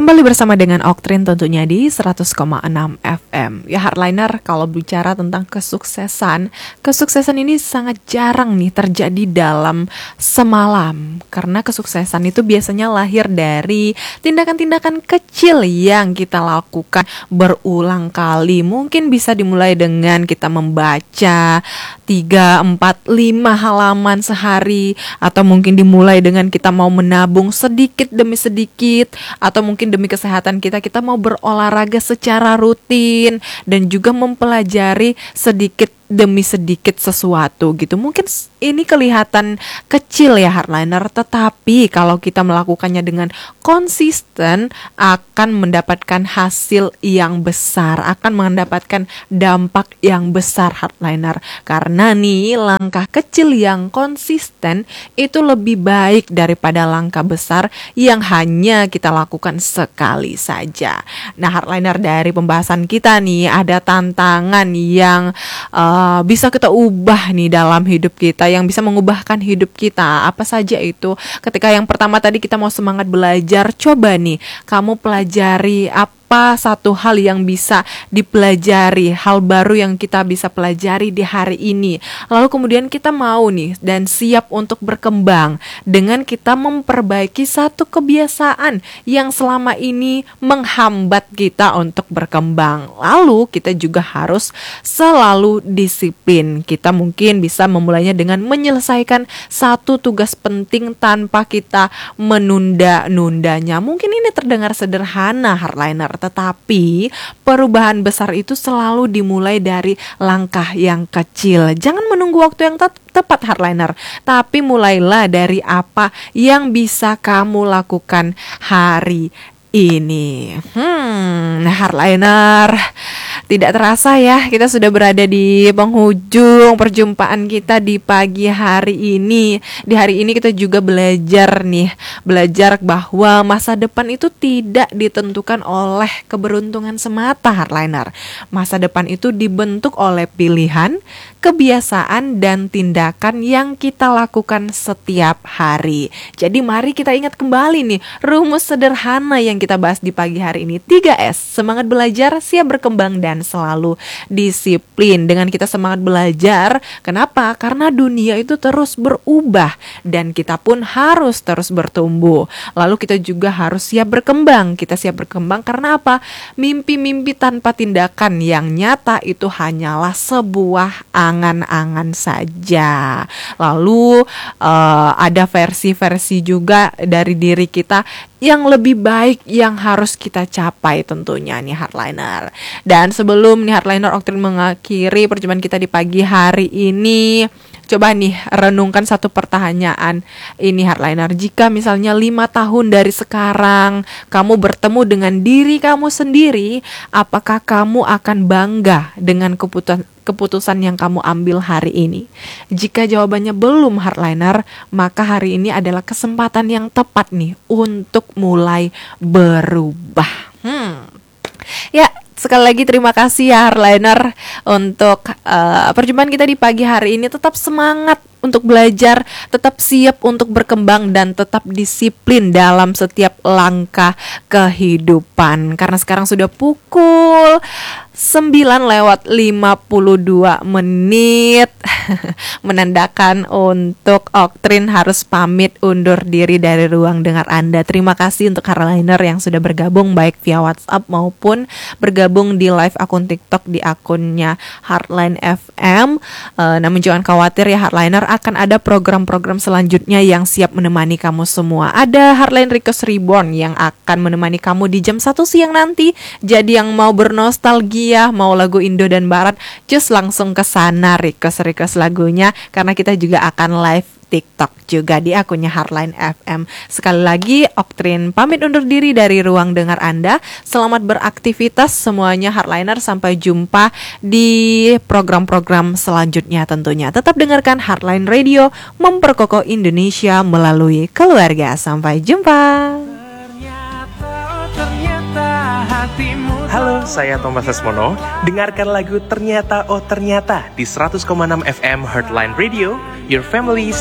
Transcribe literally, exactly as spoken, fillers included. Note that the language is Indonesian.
Kembali bersama dengan Oktrin tentunya di seratus koma enam F M. Ya Hardliner, kalau bicara tentang kesuksesan, kesuksesan ini sangat jarang nih terjadi dalam semalam. Karena kesuksesan itu biasanya lahir dari tindakan-tindakan kecil yang kita lakukan berulang kali. Mungkin bisa dimulai dengan kita membaca tiga, empat, lima halaman sehari. Atau mungkin dimulai dengan kita mau menabung sedikit demi sedikit. Atau mungkin demi kesehatan kita, kita mau berolahraga secara rutin dan juga mempelajari sedikit demi sedikit sesuatu gitu. Mungkin ini kelihatan kecil ya Hardliner, tetapi kalau kita melakukannya dengan konsisten akan mendapatkan hasil yang besar, akan mendapatkan dampak yang besar Hardliner. Karena nih langkah kecil yang konsisten itu lebih baik daripada langkah besar yang hanya kita lakukan sekali saja. Nah Hardliner, dari pembahasan kita nih ada tantangan yang uh, bisa kita ubah nih dalam hidup kita, yang bisa mengubahkan hidup kita. Apa saja itu? Ketika yang pertama tadi kita mau semangat belajar, coba nih kamu pelajari apa Apa satu hal yang bisa dipelajari, hal baru yang kita bisa pelajari di hari ini. Lalu kemudian kita mau nih dan siap untuk berkembang dengan kita memperbaiki satu kebiasaan yang selama ini menghambat kita untuk berkembang. Lalu kita juga harus selalu disiplin. Kita mungkin bisa memulainya dengan menyelesaikan satu tugas penting tanpa kita menunda-nundanya. Mungkin ini terdengar sederhana Hardliner, tetapi perubahan besar itu selalu dimulai dari langkah yang kecil. Jangan menunggu waktu yang te- tepat Hardliner, tapi mulailah dari apa yang bisa kamu lakukan hari ini. Hmm, Hardliner, tidak terasa ya kita sudah berada di penghujung perjumpaan kita di pagi hari ini. Di hari ini kita juga belajar nih, belajar bahwa masa depan itu tidak ditentukan oleh keberuntungan semata Hardliner. Masa depan itu dibentuk oleh pilihan, kebiasaan dan tindakan yang kita lakukan setiap hari. Jadi mari kita ingat kembali nih rumus sederhana yang kita bahas di pagi hari ini, tiga S. Semangat belajar, siap berkembang dan selalu disiplin. Dengan kita semangat belajar, kenapa? Karena dunia itu terus berubah dan kita pun harus terus bertumbuh. Lalu kita juga harus siap berkembang. Kita siap berkembang karena apa? Mimpi-mimpi tanpa tindakan yang nyata itu hanyalah sebuah angan-angan saja. Lalu uh, ada versi-versi juga dari diri kita yang lebih baik yang harus kita capai tentunya nih Hardliner. Dan sebelum nih Hardliner Oktrin mengakhiri perjumpaan kita di pagi hari ini, coba nih renungkan satu pertanyaan ini Hardliner. Jika misalnya lima tahun dari sekarang kamu bertemu dengan diri kamu sendiri, apakah kamu akan bangga dengan keputusan keputusan yang kamu ambil hari ini? Jika jawabannya belum Hardliner, maka hari ini adalah kesempatan yang tepat nih untuk mulai berubah. Hmm. Ya, sekali lagi terima kasih ya Hardliner untuk uh, perjumpaan kita di pagi hari ini. Tetap semangat untuk belajar, tetap siap untuk berkembang dan tetap disiplin dalam setiap langkah kehidupan. Karena sekarang sudah pukul sembilan lewat lima puluh dua menit menandakan untuk Oktrin harus pamit undur diri dari ruang dengar Anda. Terima kasih untuk Hardliner yang sudah bergabung baik via WhatsApp maupun bergabung di live akun TikTok di akunnya Hardline F M. uh, Namun jangan khawatir ya Hardliner, akan ada program-program selanjutnya yang siap menemani kamu semua. Ada Hardline Request Reborn yang akan menemani kamu di jam satu siang nanti. Jadi yang mau bernostalgia, mau lagu Indo dan Barat, just langsung ke sana request-request lagunya, karena kita juga akan live TikTok juga di akunnya Hardline F M. Sekali lagi Oktrin pamit undur diri dari ruang dengar Anda. Selamat beraktivitas semuanya Hardliner. Sampai jumpa di program-program selanjutnya tentunya. Tetap dengarkan Hardline Radio, memperkokoh Indonesia melalui keluarga. Sampai jumpa. Halo, saya Thomas Lesmono. Dengarkan lagu Ternyata Oh Ternyata di seratus koma enam F M Heartline Radio, Your Family's